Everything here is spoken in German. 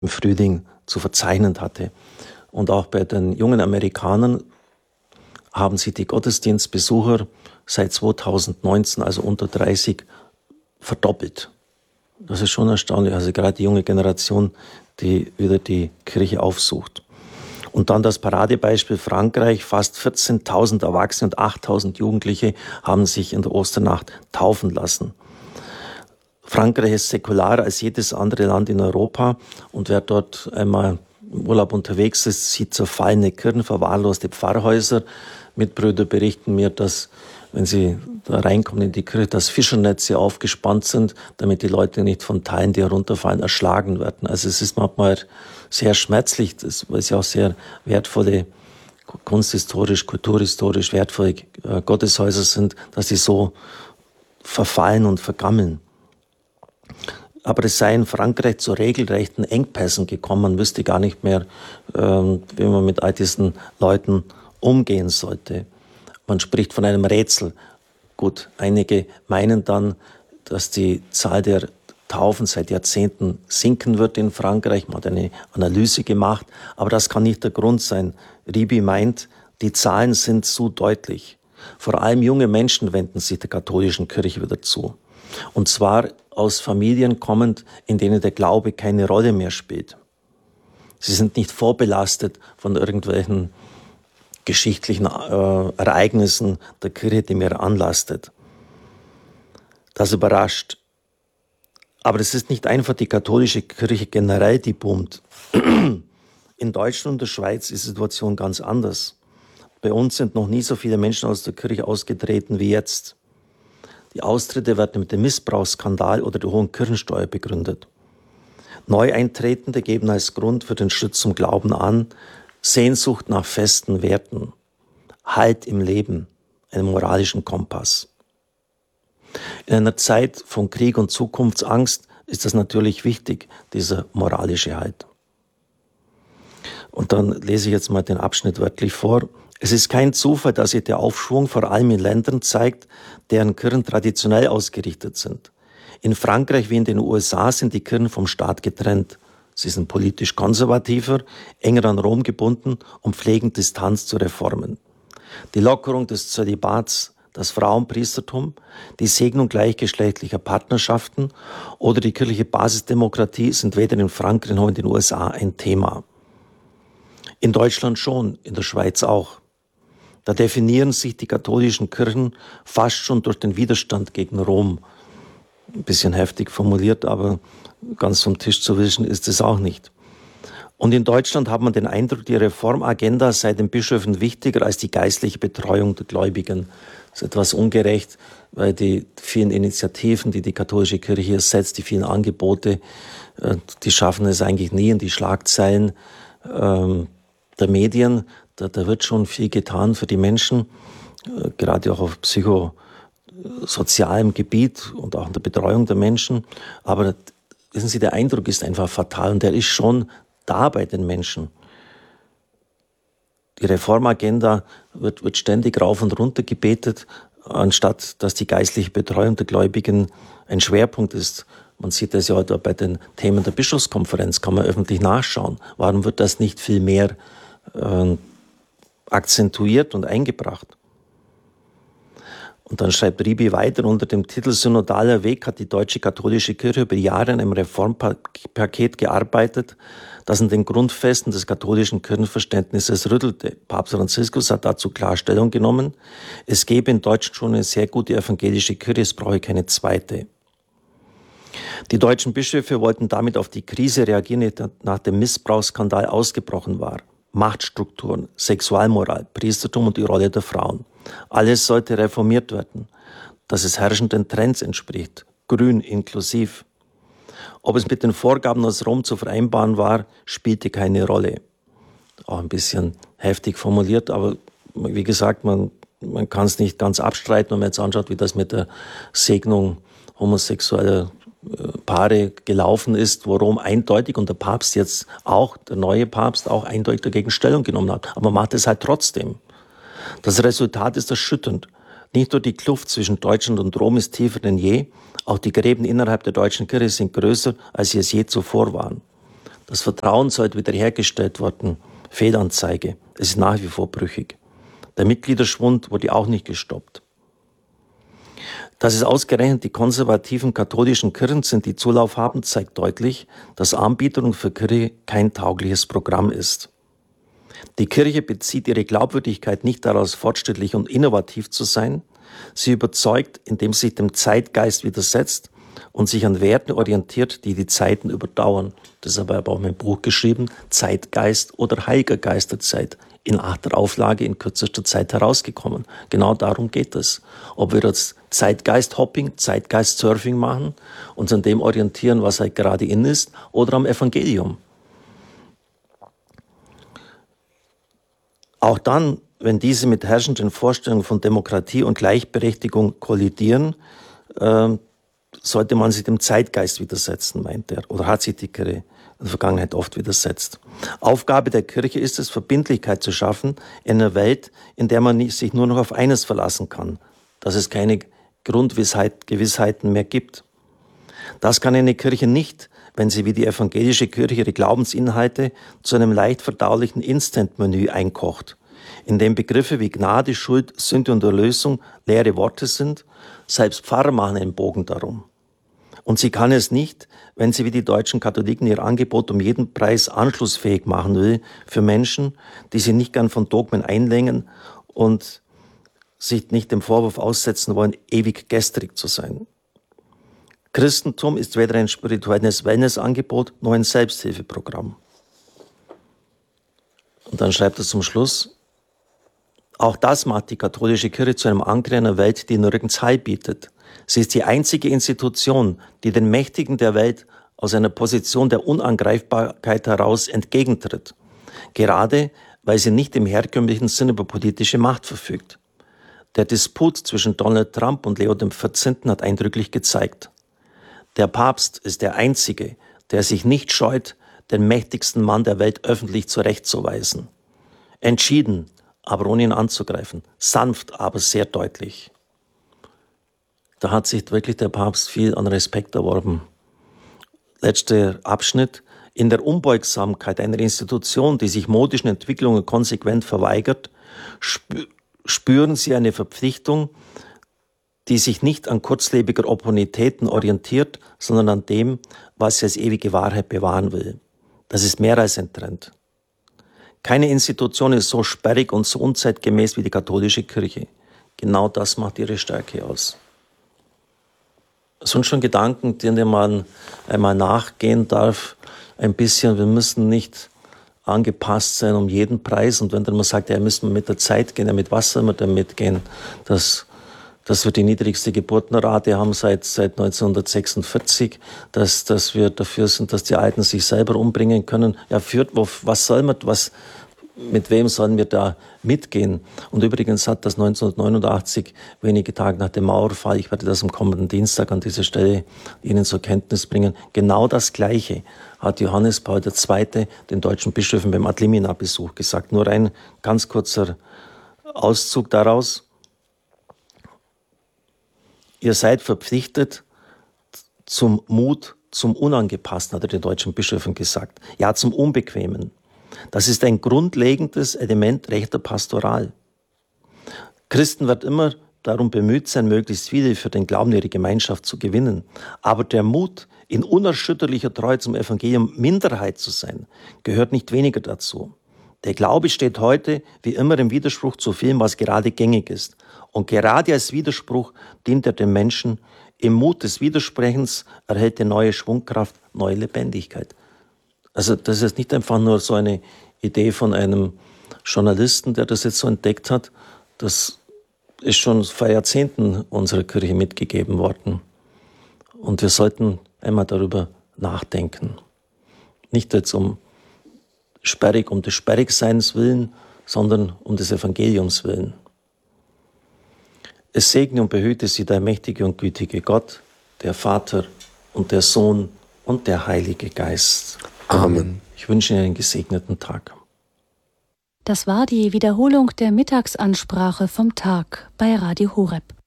im Frühling zu verzeichnen hatte. Und auch bei den jungen Amerikanern haben sich die Gottesdienstbesucher seit 2019, also unter 30, verdoppelt. Das ist schon erstaunlich. Also gerade die junge Generation, die wieder die Kirche aufsucht. Und dann das Paradebeispiel Frankreich. Fast 14.000 Erwachsene und 8.000 Jugendliche haben sich in der Osternacht taufen lassen. Frankreich ist säkularer als jedes andere Land in Europa. Und wer dort einmal im Urlaub unterwegs ist, sieht zerfallene Kirchen, verwahrloste Pfarrhäuser. Mitbrüder berichten mir, dass, wenn sie da reinkommen in die Kirche, dass Fischernetze aufgespannt sind, damit die Leute nicht von Teilen, die herunterfallen, erschlagen werden. Also es ist manchmal sehr schmerzlich, weil es ja auch sehr wertvolle, kunsthistorisch, kulturhistorisch wertvolle Gotteshäuser sind, dass sie so verfallen und vergammeln. Aber es sei in Frankreich zu regelrechten Engpässen gekommen. Man wüsste gar nicht mehr, wie man mit all diesen Leuten umgehen sollte. Man spricht von einem Rätsel. Gut, einige meinen dann, dass die Zahl der Taufen seit Jahrzehnten sinken wird in Frankreich. Man hat eine Analyse gemacht, aber das kann nicht der Grund sein. Ribi meint, die Zahlen sind zu deutlich. Vor allem junge Menschen wenden sich der katholischen Kirche wieder zu. Und zwar aus Familien kommend, in denen der Glaube keine Rolle mehr spielt. Sie sind nicht vorbelastet von irgendwelchen geschichtlichen Ereignissen der Kirche, die mehr anlastet. Das überrascht. Aber es ist nicht einfach die katholische Kirche generell, die boomt. In Deutschland und der Schweiz ist die Situation ganz anders. Bei uns sind noch nie so viele Menschen aus der Kirche ausgetreten wie jetzt. Die Austritte werden mit dem Missbrauchsskandal oder der hohen Kirchensteuer begründet. Neueintretende geben als Grund für den Schritt zum Glauben an, Sehnsucht nach festen Werten, Halt im Leben, einen moralischen Kompass. In einer Zeit von Krieg und Zukunftsangst ist das natürlich wichtig, dieser moralische Halt. Und dann lese ich jetzt mal den Abschnitt wörtlich vor. Es ist kein Zufall, dass sich der Aufschwung vor allem in Ländern zeigt, deren Kirchen traditionell ausgerichtet sind. In Frankreich wie in den USA sind die Kirchen vom Staat getrennt. Sie sind politisch konservativer, enger an Rom gebunden und pflegen Distanz zu Reformen. Die Lockerung des Zölibats, das Frauenpriestertum, die Segnung gleichgeschlechtlicher Partnerschaften oder die kirchliche Basisdemokratie sind weder in Frankreich noch in den USA ein Thema. In Deutschland schon, in der Schweiz auch. Da definieren sich die katholischen Kirchen fast schon durch den Widerstand gegen Rom. Ein bisschen heftig formuliert, aber ganz vom Tisch zu wischen ist es auch nicht. Und in Deutschland hat man den Eindruck, die Reformagenda sei den Bischöfen wichtiger als die geistliche Betreuung der Gläubigen. Das ist etwas ungerecht, weil die vielen Initiativen, die die katholische Kirche hier setzt, die vielen Angebote, die schaffen es eigentlich nie in die Schlagzeilen der Medien. Da wird schon viel getan für die Menschen, gerade auch auf psychosozialem Gebiet und auch in der Betreuung der Menschen. Aber wissen Sie, der Eindruck ist einfach fatal und der ist schon da bei den Menschen. Die Reformagenda wird ständig rauf und runter gebetet, anstatt dass die geistliche Betreuung der Gläubigen ein Schwerpunkt ist. Man sieht das ja heute bei den Themen der Bischofskonferenz, kann man öffentlich nachschauen. Warum wird das nicht viel mehr akzentuiert und eingebracht? Und dann schreibt Ribi weiter, unter dem Titel Synodaler Weg hat die deutsche katholische Kirche über Jahre an einem Reformpaket gearbeitet, das an den Grundfesten des katholischen Kirchenverständnisses rüttelte. Papst Franziskus hat dazu klar Stellung genommen. Es gebe in Deutschland schon eine sehr gute evangelische Kirche, es brauche keine zweite. Die deutschen Bischöfe wollten damit auf die Krise reagieren, die nach dem Missbrauchsskandal ausgebrochen war. Machtstrukturen, Sexualmoral, Priestertum und die Rolle der Frauen. Alles sollte reformiert werden, dass es herrschenden Trends entspricht, grün inklusiv. Ob es mit den Vorgaben aus Rom zu vereinbaren war, spielte keine Rolle. Auch ein bisschen heftig formuliert, aber wie gesagt, man kann es nicht ganz abstreiten, wenn man jetzt anschaut, wie das mit der Segnung homosexueller Paare gelaufen ist, wo Rom eindeutig und der Papst jetzt auch, der neue Papst, auch eindeutig dagegen Stellung genommen hat. Aber man macht es halt trotzdem. Das Resultat ist erschütternd. Nicht nur die Kluft zwischen Deutschland und Rom ist tiefer denn je, auch die Gräben innerhalb der deutschen Kirche sind größer, als sie es je zuvor waren. Das Vertrauen sollte wiederhergestellt werden. Fehlanzeige. Es ist nach wie vor brüchig. Der Mitgliederschwund wurde auch nicht gestoppt. Dass es ausgerechnet die konservativen katholischen Kirchen sind, die Zulauf haben, zeigt deutlich, dass Anbietung für Kirche kein taugliches Programm ist. Die Kirche bezieht ihre Glaubwürdigkeit nicht daraus, fortschrittlich und innovativ zu sein. Sie überzeugt, indem sie sich dem Zeitgeist widersetzt und sich an Werten orientiert, die die Zeiten überdauern. Das habe ich aber auch in meinem Buch geschrieben, Zeitgeist oder Heiliger Geist der Zeit. In 8. Auflage in kürzester Zeit herausgekommen. Genau darum geht es. Ob wir jetzt Zeitgeist-Hopping, Zeitgeist-Surfing machen, uns an dem orientieren, was halt gerade in ist, oder am Evangelium. Auch dann, wenn diese mit herrschenden Vorstellungen von Demokratie und Gleichberechtigung kollidieren, sollte man sich dem Zeitgeist widersetzen, meint er, oder hat sich die Kirche in der Vergangenheit oft widersetzt. Aufgabe der Kirche ist es, Verbindlichkeit zu schaffen in einer Welt, in der man sich nur noch auf eines verlassen kann, dass es keine Grundgewissheiten mehr gibt. Das kann eine Kirche nicht, wenn sie wie die evangelische Kirche ihre Glaubensinhalte zu einem leicht verdaulichen Instant-Menü einkocht, in dem Begriffe wie Gnade, Schuld, Sünde und Erlösung leere Worte sind. Selbst Pfarrer machen einen Bogen darum. Und sie kann es nicht, wenn sie wie die deutschen Katholiken ihr Angebot um jeden Preis anschlussfähig machen will für Menschen, die sie nicht gern von Dogmen einlängen und sich nicht dem Vorwurf aussetzen wollen, ewig gestrig zu sein. Christentum ist weder ein spirituelles Wellnessangebot noch ein Selbsthilfeprogramm. Und dann schreibt er zum Schluss, auch das macht die katholische Kirche zu einem Anker einer Welt, die nirgends Heil bietet. Sie ist die einzige Institution, die den Mächtigen der Welt aus einer Position der Unangreifbarkeit heraus entgegentritt. Gerade weil sie nicht im herkömmlichen Sinne über politische Macht verfügt. Der Disput zwischen Donald Trump und Leo XIV. Hat eindrücklich gezeigt: Der Papst ist der Einzige, der sich nicht scheut, den mächtigsten Mann der Welt öffentlich zurechtzuweisen. Entschieden, aber ohne ihn anzugreifen. Sanft, aber sehr deutlich. Da hat sich wirklich der Papst viel an Respekt erworben. Letzter Abschnitt. In der Unbeugsamkeit einer Institution, die sich modischen Entwicklungen konsequent verweigert, spüren sie eine Verpflichtung, die sich nicht an kurzlebiger Opportunitäten orientiert, sondern an dem, was sie als ewige Wahrheit bewahren will. Das ist mehr als ein Trend. Keine Institution ist so sperrig und so unzeitgemäß wie die katholische Kirche. Genau das macht ihre Stärke aus. Das sind schon Gedanken, denen man einmal nachgehen darf, ein bisschen. Wir müssen nicht angepasst sein um jeden Preis. Und wenn dann man sagt, ja, müssen wir mit der Zeit gehen, ja, mit was soll man denn mitgehen? Dass wir die niedrigste Geburtenrate haben seit 1946, dass wir dafür sind, dass die Alten sich selber umbringen können. Ja, mit wem sollen wir da mitgehen? Und übrigens hat das 1989, wenige Tage nach dem Mauerfall, ich werde das am kommenden Dienstag an dieser Stelle Ihnen zur Kenntnis bringen, genau das Gleiche hat Johannes Paul II. Den deutschen Bischöfen beim Ad-Limina-Besuch gesagt. Nur ein ganz kurzer Auszug daraus. Ihr seid verpflichtet zum Mut, zum Unangepassten, hat er den deutschen Bischöfen gesagt. Ja, zum Unbequemen. Das ist ein grundlegendes Element rechter Pastoral. Christen wird immer darum bemüht sein, möglichst viele für den Glauben ihrer Gemeinschaft zu gewinnen. Aber der Mut, in unerschütterlicher Treue zum Evangelium Minderheit zu sein, gehört nicht weniger dazu. Der Glaube steht heute wie immer im Widerspruch zu vielem, was gerade gängig ist. Und gerade als Widerspruch dient er dem Menschen. Im Mut des Widersprechens erhält er neue Schwungkraft, neue Lebendigkeit. Also das ist nicht einfach nur so eine Idee von einem Journalisten, der das jetzt so entdeckt hat. Das ist schon vor Jahrzehnten unserer Kirche mitgegeben worden. Und wir sollten einmal darüber nachdenken. Nicht jetzt um des Sperrigseins willen, sondern um des Evangeliums willen. Es segne und behüte Sie der mächtige und gütige Gott, der Vater und der Sohn und der Heilige Geist. Amen. Ich wünsche Ihnen einen gesegneten Tag. Das war die Wiederholung der Mittagsansprache vom Tag bei Radio Horeb.